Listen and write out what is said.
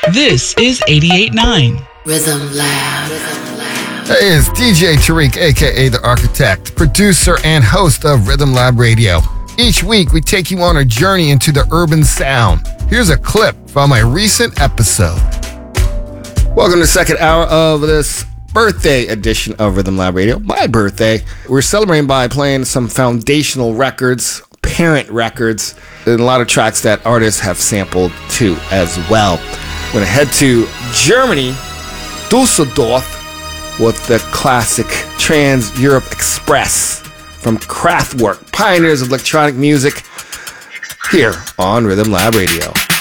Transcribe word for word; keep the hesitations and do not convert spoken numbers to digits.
This is eighty-eight point nine. Rhythm Lab. Rhythm Lab. Hey, it's D J Tariq, aka The Architect, producer and host of Rhythm Lab Radio. Each week, we take you on a journey into the urban sound. Here's a clip from a recent episode. Welcome to the second hour of this birthday edition of Rhythm Lab Radio. My birthday. We're celebrating by playing some foundational records, parent records, and a lot of tracks that artists have sampled too as well. We're going to head to Germany, Dusseldorf, with the classic Trans-Europe Express from Kraftwerk, pioneers of electronic music, here on Rhythm Lab Radio.